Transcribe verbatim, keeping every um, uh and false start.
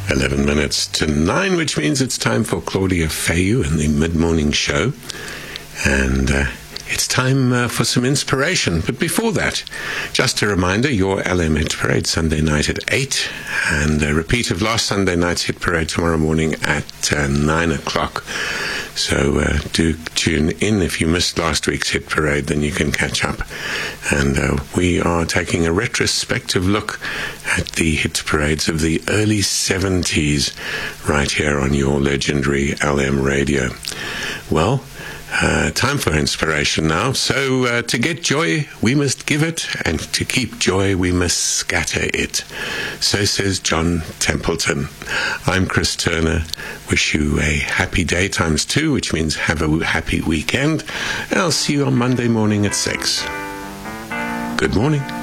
eleven minutes to nine, which means it's time for Claudia Fayu and the mid-morning show. And uh, it's time uh, for some inspiration. But before that, just a reminder, your L M Hit Parade Sunday night at eight, and a repeat of last Sunday night's Hit Parade tomorrow morning at uh, nine o'clock. So uh, do tune in. If you missed last week's Hit Parade, then you can catch up. And uh, we are taking a retrospective look at the hit parades of the early seventies right here on your legendary L M radio. Well, Uh, time for inspiration now. So uh, to get joy, we must give it, and to keep joy, we must scatter it. So says John Templeton. I'm Chris Turner. Wish you a happy day times two, which means have a happy weekend. And I'll see you on Monday morning at six. Good morning.